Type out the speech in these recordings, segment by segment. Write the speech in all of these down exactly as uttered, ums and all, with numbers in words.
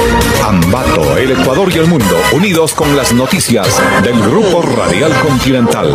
Ambato, el Ecuador y el mundo, unidos con las noticias del Grupo Radial Continental.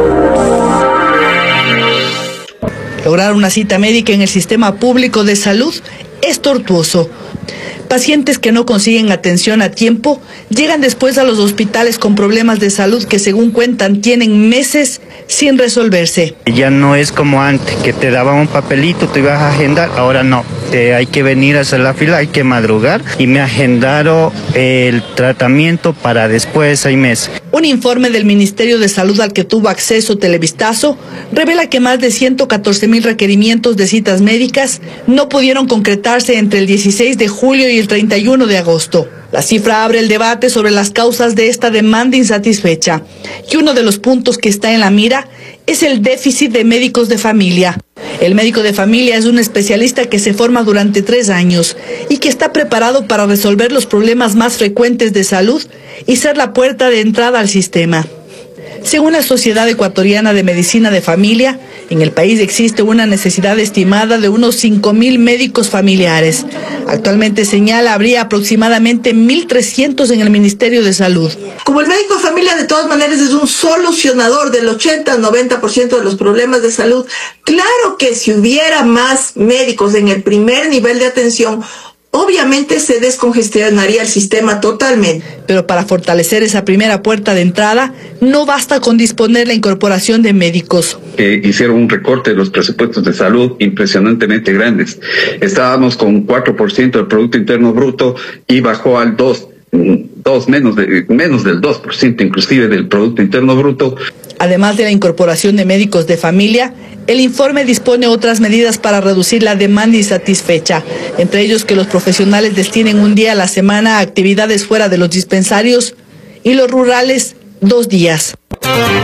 Lograr una cita médica en el sistema público de salud es tortuoso. Pacientes que no consiguen atención a tiempo llegan después a los hospitales con problemas de salud que, según cuentan, tienen meses sin resolverse. Ya no es como antes, que te daban un papelito, te ibas a agendar, ahora no. Te, hay que venir a hacer la fila, hay que madrugar, y me agendaron el tratamiento para después de seis meses. Un informe del Ministerio de Salud al que tuvo acceso Televistazo revela que más de ciento catorce mil requerimientos de citas médicas no pudieron concretarse entre el dieciséis de julio y el treinta y uno de agosto. La cifra abre el debate sobre las causas de esta demanda insatisfecha, y uno de los puntos que está en la mira es el déficit de médicos de familia. El médico de familia es un especialista que se forma durante tres años y que está preparado para resolver los problemas más frecuentes de salud y ser la puerta de entrada al sistema. Según la Sociedad Ecuatoriana de Medicina de Familia, en el país existe una necesidad estimada de unos cinco mil médicos familiares. Actualmente, señala, habría aproximadamente mil trescientos en el Ministerio de Salud. Como el médico de familia de todas maneras es un solucionador del ochenta al noventa por ciento de los problemas de salud, claro que si hubiera más médicos en el primer nivel de atención, obviamente se descongestionaría el sistema totalmente. Pero para fortalecer esa primera puerta de entrada, no basta con disponer la incorporación de médicos. Eh, hicieron un recorte de los presupuestos de salud impresionantemente grandes. Estábamos con cuatro por ciento del Producto Interno Bruto y bajó al dos por ciento. Dos, menos, de, menos del dos por ciento inclusive del Producto Interno Bruto. Además de la incorporación de médicos de familia, el informe dispone otras medidas para reducir la demanda insatisfecha, entre ellos que los profesionales destinen un día a la semana a actividades fuera de los dispensarios y los rurales dos días.